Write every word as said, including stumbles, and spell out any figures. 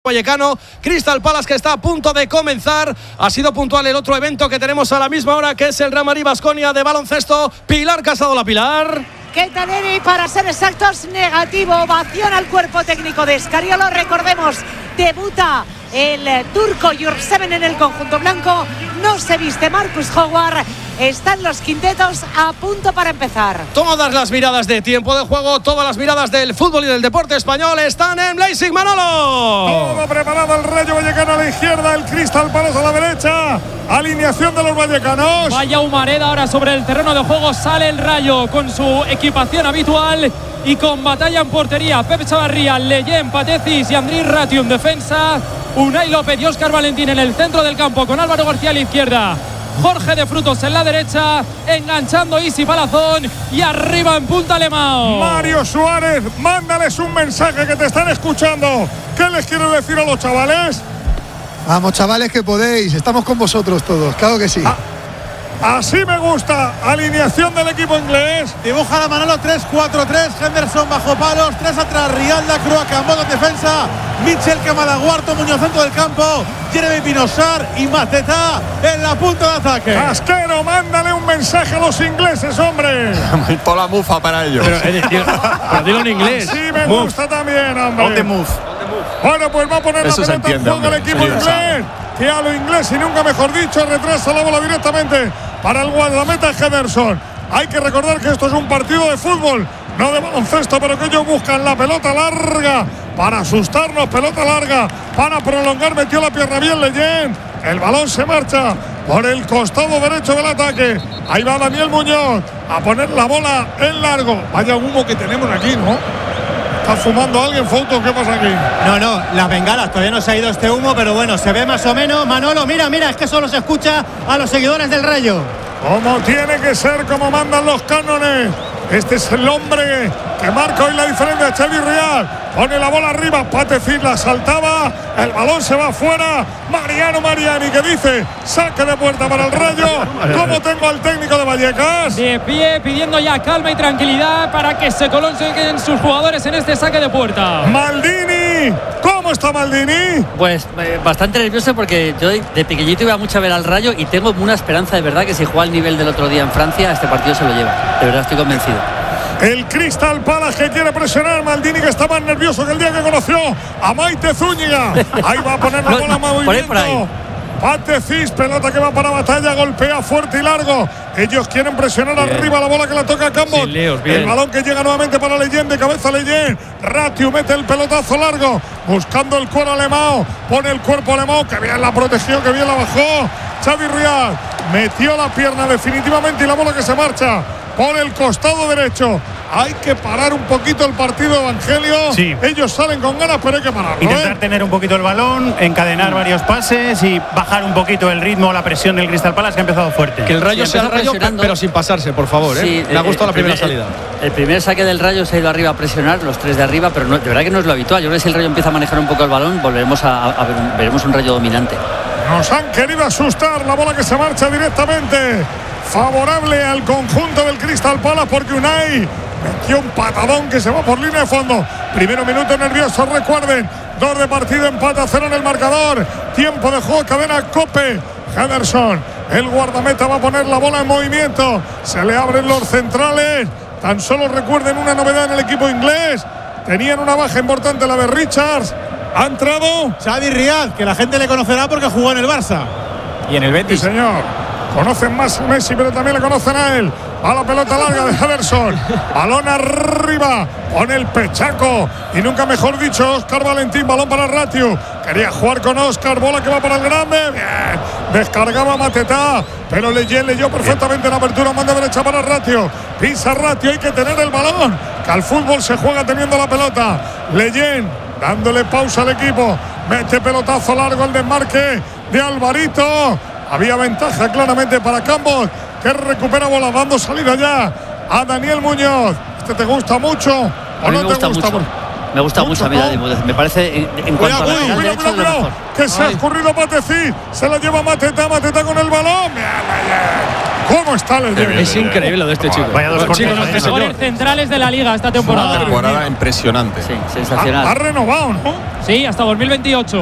Vallecano. Crystal Palace, que está a punto de comenzar. Ha sido puntual el otro evento que tenemos a la misma hora, que es el Real Madrid Baskonia de baloncesto. Pilar Casado, la Pilar. ¿Qué tal, Eri? Para ser exactos, negativo. Ovación al cuerpo técnico de Escariolo. Recordemos, debuta el turco Yurtseven en el conjunto blanco. No se viste Marcus Howard. Están los quintetos a punto para empezar. Todas las miradas de tiempo de juego, todas las miradas del fútbol y del deporte español están en Blazing, Manolo. Todo preparado, el Rayo Vallecano a la izquierda, el Crystal Palace a la derecha. Alineación de los vallecanos. Vaya humareda ahora sobre el terreno de juego. Sale el Rayo con su equipación habitual y con batalla en portería. Pep Chavarría, Leyen, Patecis y Andrés Ratio en defensa. Unai López y Óscar Valentín en el centro del campo, con Álvaro García a la izquierda. Jorge de Frutos en la derecha, enganchando Isi Palazón, y arriba en punta Lemao. Mario Suárez, mándales un mensaje que te están escuchando. ¿Qué les quiero decir a los chavales? Vamos, chavales, que podéis. Estamos con vosotros todos, claro que sí. Ah, así me gusta. Alineación del equipo inglés. Dibuja la Manolo tres cuatro tres. Henderson bajo palos. Tres atrás. Rialda, Crua, Cambodo en defensa. Mitchell, Camalaguarto, Muñoz centro del campo. Jeremy Pinosar y Mateta en la punta de ataque. Casquero, mándale un mensaje a los ingleses, hombre. Pon la mufa para ellos. Pero, eh, tío, pero dilo en inglés. Sí, me Move. gusta también, hombre. On the move. Bueno, pues va a poner Eso la se pelota en entiende, juego el hombre. equipo Sí, inglés. Que a lo inglés, y nunca mejor dicho, retrasa la bola directamente para el guardameta Henderson. Hay que recordar que esto es un partido de fútbol, no de baloncesto, pero que ellos buscan la pelota larga para asustarnos. Pelota larga para prolongar. Metió la pierna bien Leyen. El balón se marcha por el costado derecho del ataque. Ahí va Daniel Muñoz a poner la bola en largo. Vaya humo que tenemos aquí, ¿no? ¿Está fumando alguien, Fouto? ¿Qué pasa aquí? No, no, las bengalas, todavía no se ha ido este humo, pero bueno, se ve más o menos. Manolo, mira, mira, es que solo se escucha a los seguidores del Rayo. Como tiene que ser, como mandan los cánones. Este es el hombre que marca hoy la diferencia. Xavi Rial pone la bola arriba, Patecis la saltaba, el balón se va afuera. Mariano Mariani, que dice saque de puerta para el Rayo. ¿Cómo tengo al técnico de Vallecas? De pie, pidiendo ya calma y tranquilidad para que se coloquen sus jugadores en este saque de puerta. Maldini, ¿cómo está Maldini? Pues eh, bastante nervioso, porque yo de pequeñito iba mucho a ver al Rayo y tengo una esperanza de verdad que si juega al nivel del otro día en Francia, este partido se lo lleva. De verdad estoy convencido. El Crystal Palace que quiere presionar. Maldini, que está más nervioso que el día que conoció a Maite Zúñiga. Ahí va a poner la No, bola en no, por ahí, movimiento. por ahí. Patecis, pelota que va para Batalla, golpea fuerte y largo. Ellos quieren presionar bien arriba la bola que la toca a Cambot. Sí, Leos, bien. El balón que llega nuevamente para Leyen, de cabeza Leyen. Ratio mete el pelotazo largo, buscando el cuero Alemão. Pone el cuerpo Alemão, que bien la protegió, que bien la bajó. Xavi Rial metió la pierna definitivamente y la bola que se marcha por el costado derecho. Hay que parar un poquito el partido, Evangelio. Sí. Ellos salen con ganas, pero hay que pararlo. Intentar ¿eh? tener un poquito el balón, encadenar varios pases y bajar un poquito el ritmo, la presión del Crystal Palace, que ha empezado fuerte. Que el Rayo Sí, sea el empezó Rayo, presionando. pero sin pasarse, por favor. ¿eh? Sí, Me ha gustado eh, la primera primer, salida. El, el primer saque del Rayo se ha ido arriba a presionar, los tres de arriba, pero no, de verdad que no es lo habitual. Yo creo que si el Rayo empieza a manejar un poco el balón, volveremos a, a ver un, veremos un Rayo dominante. Nos han querido asustar, la bola que se marcha directamente favorable al conjunto del Crystal Palace, porque Unai metió un patadón que se va por línea de fondo. Primero minuto nervioso, recuerden, dos de partido, empate a cero en el marcador. Tiempo de juego, cadena Cope. Henderson, el guardameta, va a poner la bola en movimiento. Se le abren los centrales. Tan solo recuerden una novedad en el equipo inglés. Tenían una baja importante, la de Richards. Ha entrado Xavi Rial, que la gente le conocerá porque jugó en el Barça. Y en el Sí, Betis. señor. Conocen más a Messi, pero también le conocen a él. A la pelota larga de Henderson. Balón arriba. Pone el pechaco. Y nunca mejor dicho, Óscar Valentín. Balón para Ratio. Quería jugar con Óscar. Bola que va para el grande. Bien. Descargaba Mateta. Pero Leyen leyó perfectamente la apertura. Manda derecha para Ratio. Pisa Ratio. Hay que tener el balón. Que al fútbol se juega teniendo la pelota. Leyen dándole pausa al equipo. Mete pelotazo largo, el desmarque de Alvarito. Había ventaja claramente para Cambot, que recupera bola, dando salida ya a Daniel Muñoz. ¿Este te gusta mucho o A mí no me gusta te gusta? mucho. Me gusta mucho, Mucho, a mí ¿no? Dani Muñoz. Me parece, en, en cuanto Cuidado, a la cuidado, lateral cuidado, derecho, es lo cuidado, mejor. que se ha escurrido Patecis. Se la lleva Mateta, Mateta con el balón. Bien, Leyen. ¿Cómo está Leyen? Es increíble lo de este chico. Vaya dos Los chicos, cortes, este ¿eh? señor. Mejores centrales de la liga esta Una temporada. temporada impresionante. Sí, Ha, sensacional. ha renovado, ¿no? Sí, hasta dos mil veintiocho.